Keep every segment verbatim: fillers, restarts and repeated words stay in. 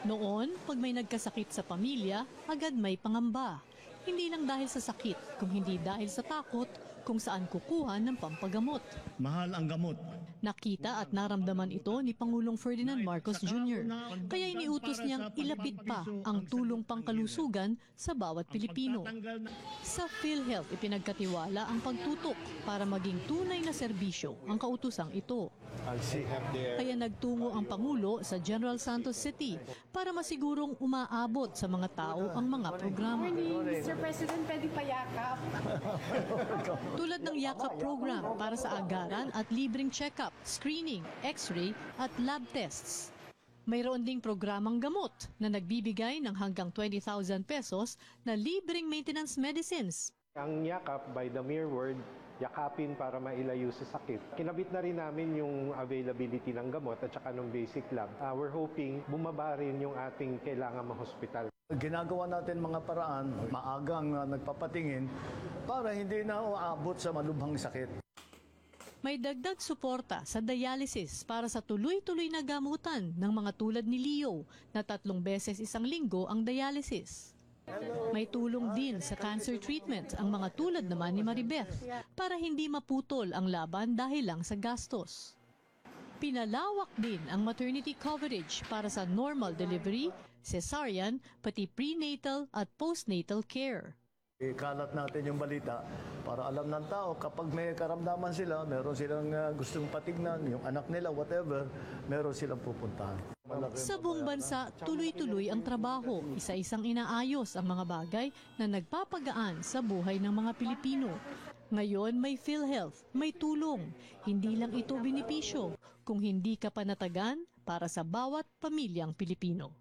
Noon, pag may nagkasakit sa pamilya, agad may pangamba. Hindi lang dahil sa sakit, kung hindi dahil sa takot kung saan kukuha ng pampagamot. Mahal ang gamot. Nakita at naramdaman ito ni Pangulong Ferdinand Marcos Junior Kaya iniutos niyang ilapit pa ang tulong pangkalusugan sa bawat Pilipino. Sa PhilHealth, ipinagkatiwala ang pagtutok para maging tunay na serbisyo ang kautusang ito. Kaya nagtungo ang Pangulo sa General Santos City para masigurong umaabot sa mga tao ang mga programa. mister President, pwede payakap. Tulad ng Yakap program para sa agaran at libreng check-up, screening, x-ray at lab tests. Mayroon ding programang gamot na nagbibigay ng hanggang twenty thousand pesos na libreng maintenance medicines. Ang Yakap, by the mere word, yakapin para mailayo sa sakit. Kinabit na rin namin yung availability ng gamot at saka ng basic lab. Uh, we're hoping bumaba rin yung ating kailangan ma-hospital. Ginagawa natin mga paraan, maagang uh, nagpapatingin para hindi na uabot sa malubhang sakit. May dagdag suporta sa dialysis para sa tuloy-tuloy na gamutan ng mga tulad ni Leo na tatlong beses isang linggo ang dialysis. May tulong din sa cancer treatment ang mga tulad naman ni Maribeth para hindi maputol ang laban dahil lang sa gastos. Pinalawak din ang maternity coverage para sa normal delivery, cesarean, pati prenatal at postnatal care. Ikalat natin yung balita para alam ng tao kapag may karamdaman sila, meron silang uh, gustong patignan, yung anak nila, whatever, meron silang pupuntahan. Sa buong bansa, tuloy-tuloy ang trabaho, isa-isang inaayos ang mga bagay na nagpapagaan sa buhay ng mga Pilipino. Ngayon may PhilHealth, may tulong. Hindi lang ito benepisyo kung hindi ka panatagan para sa bawat pamilyang Pilipino.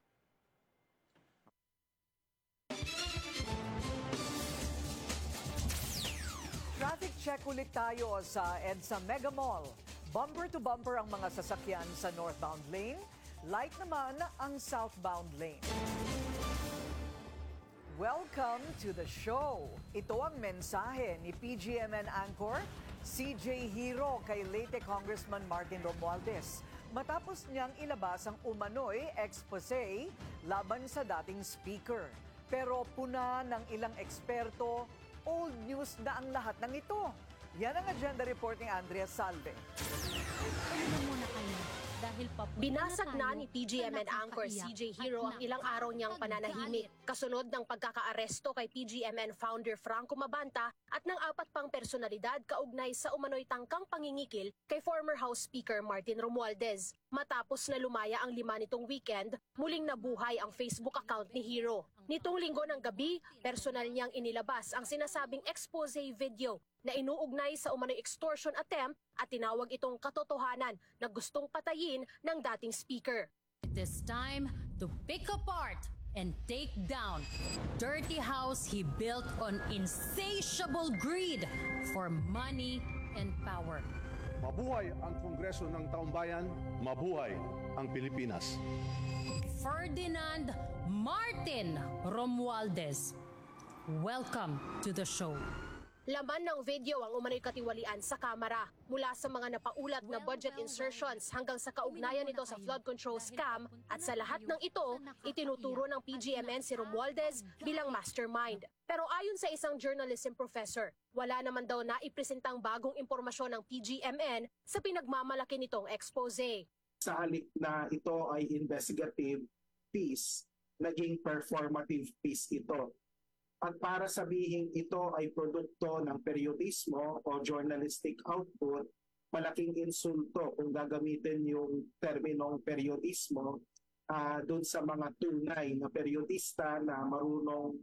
Traffic check ulit tayo sa EDSA Mega Mall. Bumper to bumper ang mga sasakyan sa northbound lane, light naman ang southbound lane. Welcome to the show. Ito ang mensahe ni P G M N anchor C J Hiro kay late Congressman Martin Romualdez matapos niyang ilabas ang umano'y expose laban sa dating speaker. Pero puna ng ilang eksperto, old news na ang lahat ng ito. Yan ang agenda report ni Andrea Salve. Binasag na ni P G M N anchor C J Hiro ang ilang araw niyang pananahimik kasunod ng pagkakaaresto kay P G M N founder Franco Mabanta at ng apat pang personalidad kaugnay sa umano'y tangkang pangingikil kay former House Speaker Martin Romualdez. Matapos na lumaya ang lima nitong weekend, muling nabuhay ang Facebook account ni Hiro. Nitong linggo ng gabi, personal niyang inilabas ang sinasabing expose video na inuugnay sa umano'y extortion attempt at tinawag itong katotohanan na gustong patayin ng dating speaker. It is time to pick apart and take down dirty house he built on insatiable greed for money and power. Mabuhay ang Kongreso ng Taumbayan, mabuhay ang Pilipinas. Ferdinand Martin Romualdez, welcome to the show. Laman ng video ang umano'y katiwalian sa kamera. Mula sa mga napaulat na budget insertions hanggang sa kaugnayan nito sa flood control scam at sa lahat ng ito, itinuturo ng P G M N si Romualdez bilang mastermind. Pero ayon sa isang journalism professor, wala naman daw na ipresentang bagong impormasyon ng P G M N sa pinagmamalaki nitong expose. Sa halip na ito ay investigative piece, naging performative piece ito. At para sabihin ito ay produkto ng periodismo o journalistic output, malaking insulto kung gagamitin yung terminong periodismo uh, doon sa mga tunay na periodista na marunong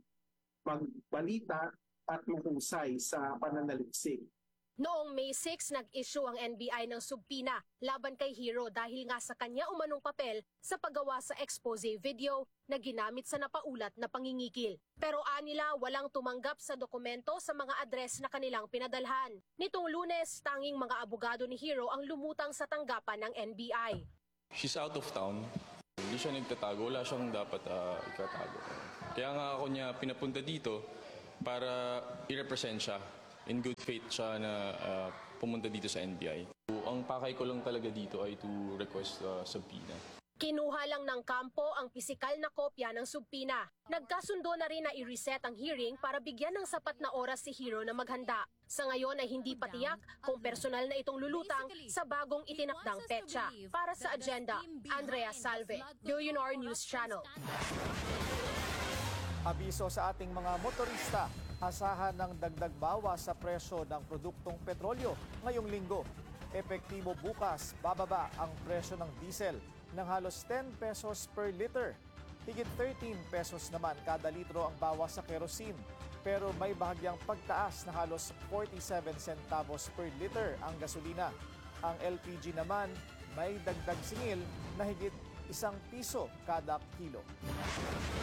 magbalita at mahusay sa pananaliksik. Noong May six, nag-issue ang N B I ng subpina laban kay Hiro dahil nga sa kanya umanong papel sa paggawa sa expose video na ginamit sa napaulat na pangingikil. Pero anila walang tumanggap sa dokumento sa mga address na kanilang pinadalhan. Nitong Lunes, tanging mga abogado ni Hiro ang lumutang sa tanggapan ng N B I. She's out of town. Hindi siya nagtatago. Wala siyang dapat uh, ikatago. Kaya nga ako niya pinapunta dito para i-represent siya. In good faith siya na uh, pumunta dito sa N B I. So, ang pakay ko lang talaga dito ay to request uh, subpoena. Kinuha lang ng kampo ang pisikal na kopya ng subpina. Nagkasundo na rin na i-reset ang hearing para bigyan ng sapat na oras si Hero na maghanda. Sa ngayon ay hindi patiyak kung personal na itong lulutang sa bagong itinakdang petsa. Para sa agenda, Andrea Salve, Billionaire News Channel. Abiso sa ating mga motorista, asahan ng dagdag bawas sa presyo ng produktong petrolyo ngayong linggo. Epektibo bukas, bababa ang presyo ng diesel ng halos ten pesos per liter. Higit thirteen pesos naman kada litro ang bawas sa kerosene. Pero may bahagyang pagtaas na halos forty-seven centavos per liter ang gasolina. Ang L P G naman may dagdag singil na higit isang piso kada kilo.